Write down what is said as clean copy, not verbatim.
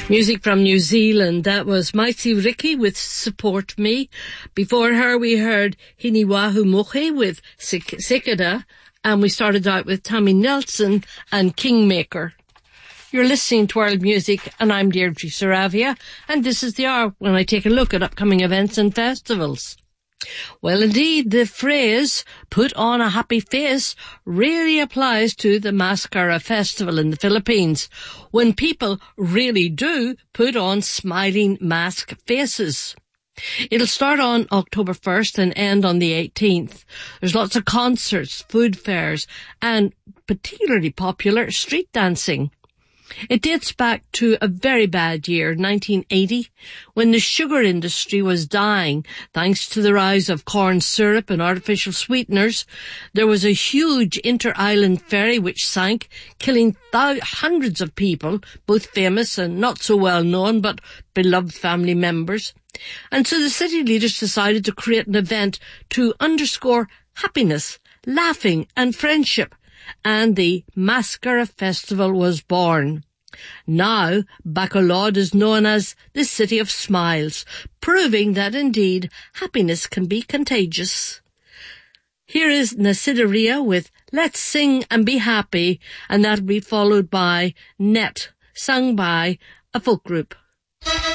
Music from New Zealand. That was Mighty Ricky with Support Me. Before her we heard Hiniwahu Mohi with Cicada, and we started out with Tommy Nelson and Kingmaker. You're listening to World Music, and I'm Deirdre Saravia, and this is the hour when I take a look at upcoming events and festivals. Well, indeed, the phrase, put on a happy face, really applies to the Mascara Festival in the Philippines, when people really do put on smiling mask faces. It'll start on October 1st and end on the 18th. There's lots of concerts, food fairs, and particularly popular street dancing. It dates back to a very bad year, 1980, when the sugar industry was dying thanks to the rise of corn syrup and artificial sweeteners. There was a huge inter-island ferry which sank, killing hundreds of people, both famous and not so well known, but beloved family members. And so the city leaders decided to create an event to underscore happiness, laughing and friendship. And the Mascara Festival was born. Now, Bacolod is known as the City of Smiles, proving that indeed happiness can be contagious. Here is Nasidaria with Let's Sing and Be Happy, and that'll be followed by Net, sung by a folk group.